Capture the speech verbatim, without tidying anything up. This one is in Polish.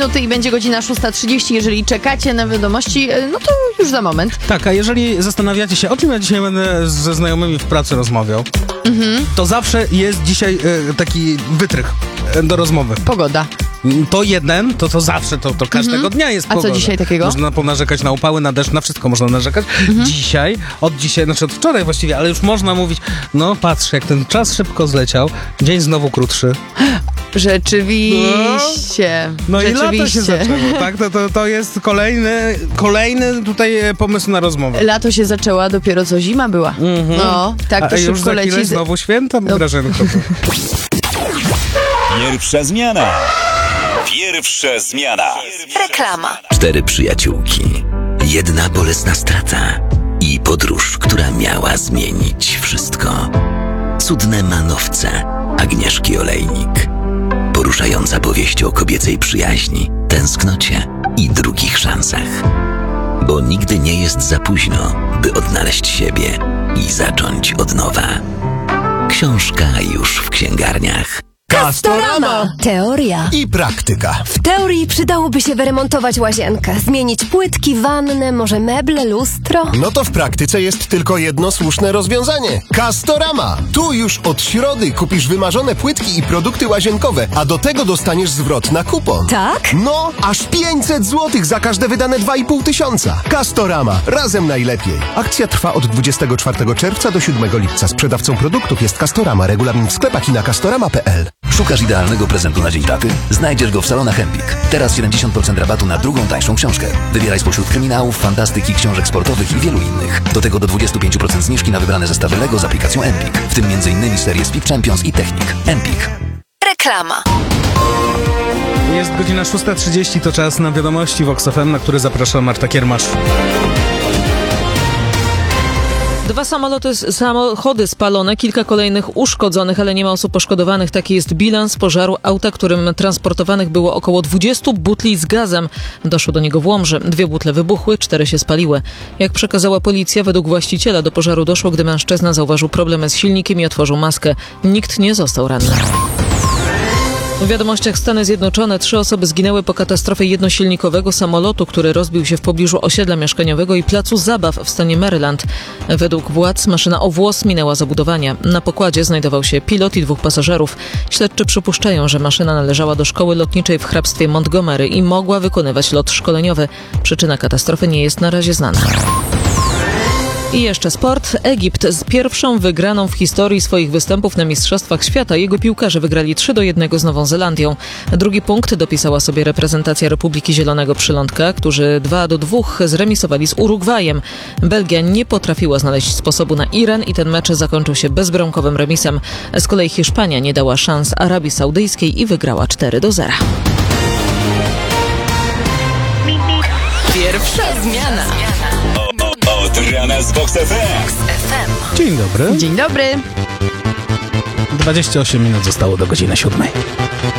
minut i będzie godzina szósta trzydzieści. Jeżeli czekacie na wiadomości, no to już za moment. Tak, a jeżeli zastanawiacie się, o czym ja dzisiaj będę ze znajomymi w pracy rozmawiał, mhm. to zawsze jest dzisiaj e, taki wytrych e, do rozmowy. Pogoda. To jeden, to to zawsze, to, to każdego mhm. dnia jest A pogoda. co dzisiaj takiego? Można ponarzekać na upały, na deszcz, na wszystko można narzekać. Mhm. Dzisiaj, od dzisiaj, znaczy od wczoraj właściwie, ale już można mówić, no patrz, jak ten czas szybko zleciał, dzień znowu krótszy. Rzeczywiście. No, no Rzeczywiście. i lato się zaczęło, tak? To, to, to jest kolejny, kolejny tutaj pomysł na rozmowę. Lato się zaczęło, a dopiero co zima była. Mhm. No, tak to a szybko już za leci. chwilę znowu święta, no. Grażynko. Pierwsza zmiana. Pierwsza zmiana. Reklama. Cztery przyjaciółki, jedna bolesna strata i podróż, która miała zmienić wszystko. Cudne manowce Agnieszki Olejnik. Poruszająca powieść o kobiecej przyjaźni, tęsknocie i drugich szansach. Bo nigdy nie jest za późno, by odnaleźć siebie i zacząć od nowa. Książka już w księgarniach. Castorama! Teoria I praktyka. W teorii przydałoby się wyremontować łazienkę, zmienić płytki, wannę, może meble, lustro. No to w praktyce jest tylko jedno słuszne rozwiązanie. Castorama! Tu już od środy kupisz wymarzone płytki i produkty łazienkowe, a do tego dostaniesz zwrot na kupon. Tak? No, aż pięćset złotych za każde wydane dwa i pół tysiąca. Castorama. Razem najlepiej. Akcja trwa od dwudziestego czwartego czerwca do siódmego lipca. Sprzedawcą produktów jest Castorama. Regulamin w sklepach i na castorama kropka p l. Szukasz idealnego prezentu na dzień taty? Znajdziesz go w salonach Empik. Teraz siedemdziesiąt procent rabatu na drugą tańszą książkę. Wybieraj spośród kryminałów, fantastyki, książek sportowych i wielu innych. Do tego do dwadzieścia pięć procent zniżki na wybrane zestawy Lego z aplikacją Empik. W tym m.in. serie Speed Champions i Technik. Empik. Reklama. Jest godzina szósta trzydzieści, to czas na wiadomości Vox F M, na które zaprasza Marta Kiermasz. Dwa samoloty, samochody spalone, kilka kolejnych uszkodzonych, ale nie ma osób poszkodowanych. Taki jest bilans pożaru auta, którym transportowanych było około dwudziestu butli z gazem. Doszło do niego w Łomży. Dwie butle wybuchły, cztery się spaliły. Jak przekazała policja, według właściciela do pożaru doszło, gdy mężczyzna zauważył problemy z silnikiem i otworzył maskę. Nikt nie został ranny. W wiadomościach Stany Zjednoczone trzy osoby zginęły po katastrofie jednosilnikowego samolotu, który rozbił się w pobliżu osiedla mieszkaniowego i placu zabaw w stanie Maryland. Według władz maszyna o włos minęła zabudowania. Na pokładzie znajdował się pilot i dwóch pasażerów. Śledczy przypuszczają, że maszyna należała do szkoły lotniczej w hrabstwie Montgomery i mogła wykonywać lot szkoleniowy. Przyczyna katastrofy nie jest na razie znana. I jeszcze sport. Egipt z pierwszą wygraną w historii swoich występów na Mistrzostwach Świata. Jego piłkarze wygrali trzy do jednego z Nową Zelandią. Drugi punkt dopisała sobie reprezentacja Republiki Zielonego Przylądka, którzy dwa do dwóch zremisowali z Urugwajem. Belgia nie potrafiła znaleźć sposobu na Iran i ten mecz zakończył się bezbramkowym remisem. Z kolei Hiszpania nie dała szans Arabii Saudyjskiej i wygrała cztery do zera. Pierwsza zmiana. Od rana z Vox F M. Dzień dobry. Dzień dobry. dwadzieścia osiem minut zostało do godziny siódmej.